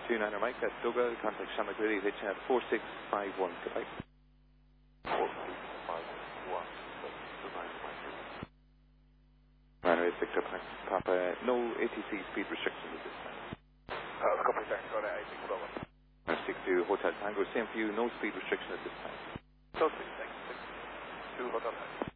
29er Mike, that's Dougal. Contact Sean McCready, hitching at 4651. Goodbye. 4651. Runway Victor Papa, no ATC speed restrictions at this time. Copy, sir. Go to 62 Hotel Tango, same for you, no speed restriction at this time. So, 6, 2 Hotel Tango.